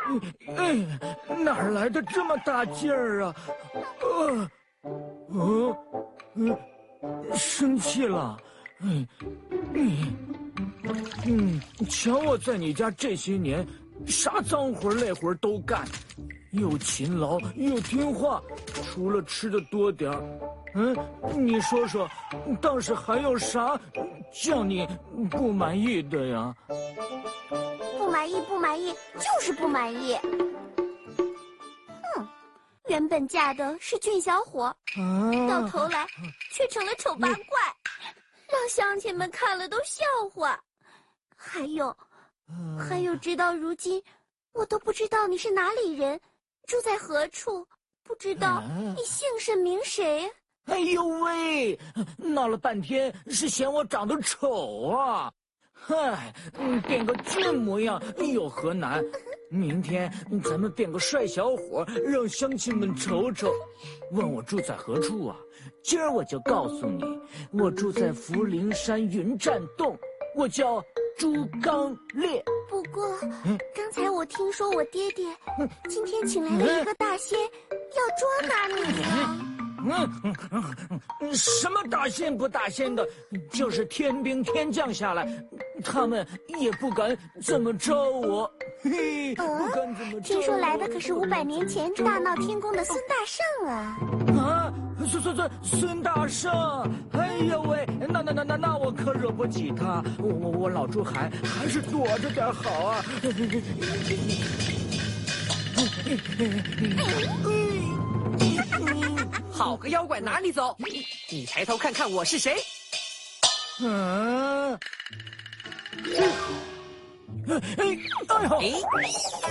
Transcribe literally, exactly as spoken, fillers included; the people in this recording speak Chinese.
嗯，哪儿来的这么大劲儿啊？呃，哦，嗯，生气了。嗯，嗯，嗯，瞧我在你家这些年，啥脏活累活都干，又勤劳又听话，除了吃的多点儿。嗯，你说说，倒是还有啥叫你不满意的呀？ 不满意，不满意，就是不满意。哼，原本嫁的是俊小伙， 啊， 到头来却成了丑八怪，让乡亲们看了都笑话。还有，还有，直到如今，我都不知道你是哪里人，住在何处，不知道你姓甚名谁。 哎呦喂，闹了半天是嫌我长得丑啊！嗨，变个俊模样有何难？明天咱们变个帅小伙，让乡亲们瞅瞅。问我住在何处啊？今儿我就告诉你，我住在福陵山云栈洞，我叫朱刚烈。 不过，刚才我听说我爹爹今天请来了一个大仙，要捉拿你呢。 嗯，嗯，什么大仙不大仙的，就是天兵天将下来，他们也不敢这么招我。嘿，不敢这么招我。 听说来的可是五百年前大闹天宫的孙大圣啊！ 啊，孙孙孙孙大圣！哎呦喂，那那那那那我可惹不起他，我我我老朱还还是躲着点好啊。 好个妖怪，哪里走？你抬头看看我是谁？ 嗯，哎哎哎呦！ 哎。